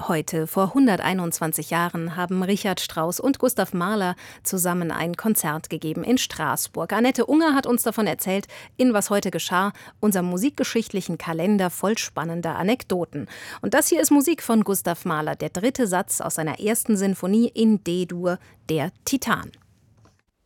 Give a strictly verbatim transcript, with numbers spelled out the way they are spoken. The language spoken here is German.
Heute, vor hunderteinundzwanzig Jahren, haben Richard Strauss und Gustav Mahler zusammen ein Konzert gegeben in Straßburg. Annette Unger hat uns davon erzählt, in Was heute geschah, unserem musikgeschichtlichen Kalender voll spannender Anekdoten. Und das hier ist Musik von Gustav Mahler, der dritte Satz aus seiner ersten Sinfonie in D-Dur, der Titan.